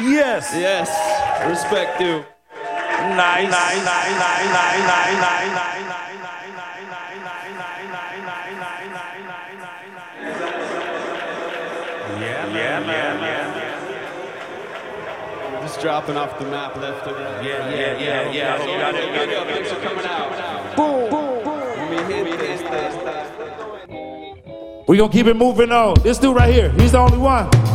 Yes. Yes. Respect you. Nice. Yeah. Just dropping off the map left and right. Yeah. Thanks for coming out. Boom. We gonna keep it moving on. This dude right here, he's the only one.